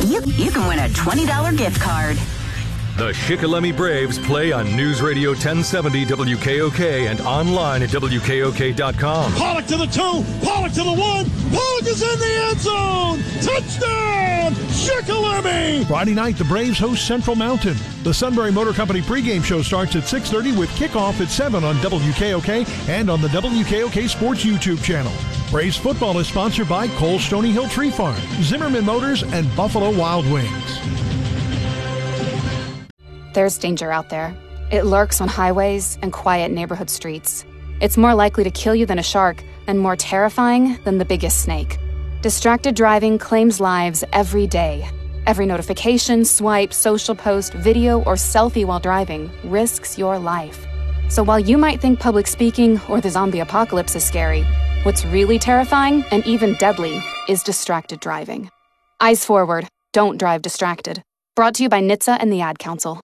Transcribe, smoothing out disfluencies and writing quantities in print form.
you can win a $20 gift card. The Shikellamy Braves play on News Radio 1070 WKOK and online at WKOK.com. Pollock to the 2, Pollock to the 1, Pollock is in the end zone! Touchdown, Shikellamy! Friday night, the Braves host Central Mountain. The Sunbury Motor Company pregame show starts at 6:30 with kickoff at 7 on WKOK and on the WKOK Sports YouTube channel. Braves football is sponsored by Cole Stony Hill Tree Farm, Zimmerman Motors, and Buffalo Wild Wings. There's danger out there. It lurks on highways and quiet neighborhood streets. It's more likely to kill you than a shark and more terrifying than the biggest snake. Distracted driving claims lives every day. Every notification, swipe, social post, video, or selfie while driving risks your life. So while you might think public speaking or the zombie apocalypse is scary, what's really terrifying and even deadly is distracted driving. Eyes forward. Don't drive distracted. Brought to you by NHTSA and the Ad Council.